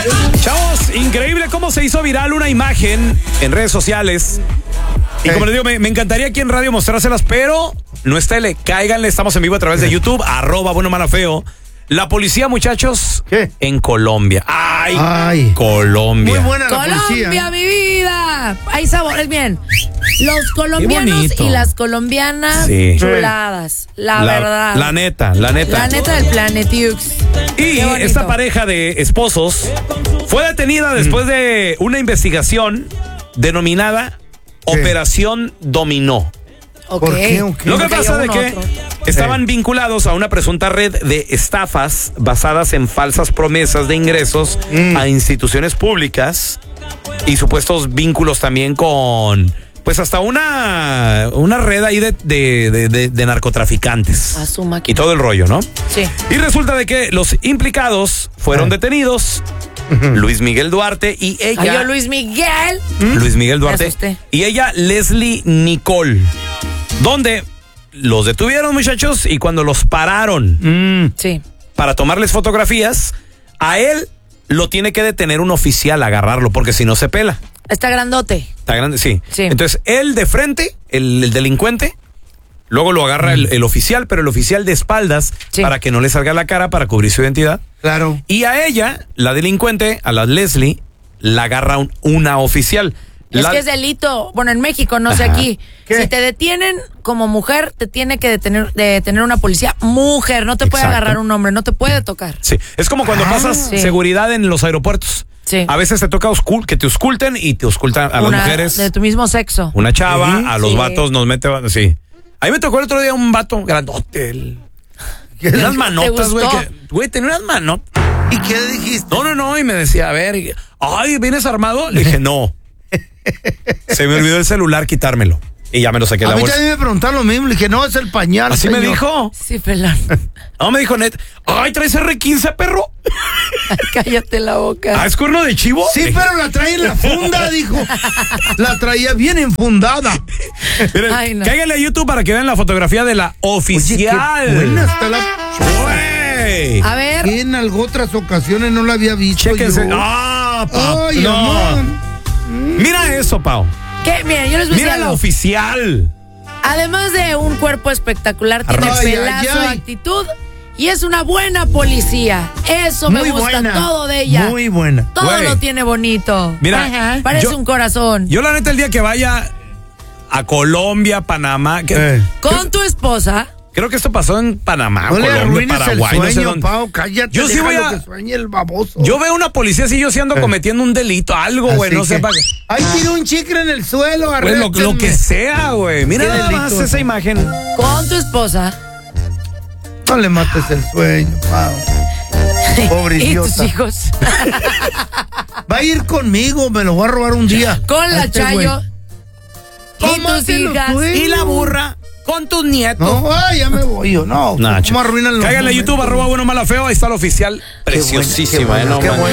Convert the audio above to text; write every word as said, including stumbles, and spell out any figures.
Chavos, increíble cómo se hizo viral una imagen en redes sociales. Y como les digo, me, me encantaría aquí en radio mostrárselas, pero no está L. Cáiganle, estamos en vivo a través de YouTube, arroba bueno mala feo. La policía, muchachos, ¿qué? En Colombia. ¡Ay! Ay. Colombia. Muy buena la Colombia, policía. mi vida. Hay sabores, bien. Los colombianos y las colombianas, sí. chuladas. La, la verdad. La neta, la neta. La neta del Planetiux. Y esta pareja de esposos fue detenida después mm. de una investigación denominada ¿Qué? Operación Dominó. Okay. ¿Por qué? Okay. Lo que pasa es que otro. estaban eh. vinculados a una presunta red de estafas basadas en falsas promesas de ingresos mm. a instituciones públicas y supuestos vínculos también con, pues hasta una, una red ahí de, de, de, de, de narcotraficantes. A su máquina. Y todo el rollo, ¿no? Sí. Y resulta de que los implicados fueron eh. detenidos. Luis Miguel Duarte y ella. Ay, yo, Luis Miguel. Luis Miguel Duarte. Y ella, Leslie Nicole. Donde los detuvieron, muchachos, y cuando los pararon mm. sí. para tomarles fotografías, a él lo tiene que detener un oficial, agarrarlo, porque si no se pela. Está grandote. Está grande, sí. sí. Entonces, él de frente, el, el delincuente, luego lo agarra mm. el, el oficial, pero el oficial de espaldas, sí. para que no le salga la cara, para cubrir su identidad. Claro. Y a ella, la delincuente, a la Leslie, la agarra un, una oficial. Es la... que es delito, bueno, en México, no sé Ajá. aquí. ¿Qué? Si te detienen como mujer, te tiene que detener, detener una policía mujer, no te puede Exacto. agarrar un hombre, no te puede tocar. Sí, es como cuando ah, pasas sí. seguridad en los aeropuertos. Sí. A veces te toca oscul- que te ausculten y te auscultan a una, las mujeres. De tu mismo sexo. Una chava, ¿Sí? a los sí. vatos nos mete, sí. A mí me tocó el otro día un vato grandote. El... Unas manotas, güey. Güey, tenía unas manotas. ¿Y qué dijiste? No, no, no, y me decía, a ver, ay, ¿vienes armado? Le dije, no. Se me olvidó el celular quitármelo. Y ya me lo saqué de la bolsa. A mí también me preguntaron lo mismo. Le dije, no, es el pañal. ¿Así señor. me dijo? Sí, pelón. No, me dijo net. Ay, ¿traes erre quince, perro? Ay, cállate la boca. ¿Ah, es cuerno de chivo? Sí, pero la trae en la funda, dijo. La traía bien enfundada. Miren, Ay, no. Cáiganle a YouTube para que vean la fotografía de la oficial. Oye, qué buena está la... Wey. A ver. Que en otras ocasiones no la había visto. Chéquense. Yo. Ah, pa, Ay, no. amor. Mira eso, Pau. ¿Qué? Mira, yo les voy a decir Mira algo. la oficial. Además de un cuerpo espectacular, tiene ay, pelazo, ay, ay. actitud y es una buena policía. Eso muy me gusta buena, todo de ella. Muy buena. Todo Wey. lo tiene bonito. Mira, Ajá. Parece yo, un corazón. Yo la neta el día que vaya a Colombia, Panamá, que, eh. Con creo, tu esposa. Creo que esto pasó en Panamá, No Colombia, Paraguay, el sueño, no sé dónde. Pau, cállate, yo sí voy a que sueñe el baboso. Yo veo una policía si yo sí ando eh. cometiendo un delito, algo, güey, no sé para qué. Ay, tiró un chicle en el suelo, güey, lo, lo que sea, güey. Mira nada más esa imagen. Con tu esposa. No le mates el sueño, Pau. Pobre ¿Y idiota. tus hijos? Va a ir conmigo, me lo voy a robar un día. Con la este Chayo. Güey. Y tus hijas. Y la burra. Con tus nietos. No, ay, ya me voy yo, no. Nah, ¿Cómo arruinan los Cáiganle a YouTube, arroba bueno mala feo, ahí está la oficial. Preciosísima, qué buena, eh, no qué man. buena.